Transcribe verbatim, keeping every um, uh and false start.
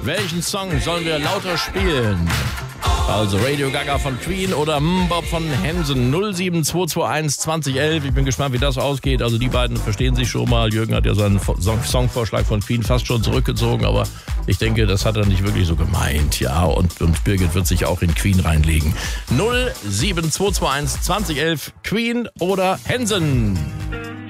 Welchen Song sollen wir lauter spielen? Also Radio Gaga von Queen oder Mbop von Hanson. null sieben zwei zwei eins zwanzig elf. Ich bin gespannt, wie das ausgeht. Also die beiden verstehen sich schon mal. Jürgen hat ja seinen Song- Songvorschlag von Queen fast schon zurückgezogen, aber ich denke, das hat er nicht wirklich so gemeint. Ja, und, und Birgit wird sich auch in Queen reinlegen. null sieben zwei zwei eins zwanzig elf. Queen oder Hanson?